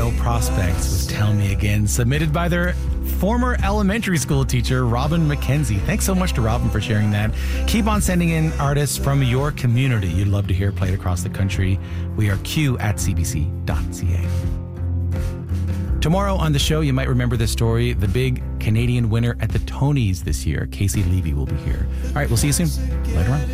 Yale Prospects was Tell Me Again, submitted by their former elementary school teacher, Robin McKenzie. Thanks so much to Robin for sharing that. Keep on sending in artists from your community you'd love to hear played across the country. We are q@cbc.ca. Tomorrow on the show, you might remember this story. The big Canadian winner at the Tonys this year, Casey Levy, will be here. All right, we'll see you soon. Later on.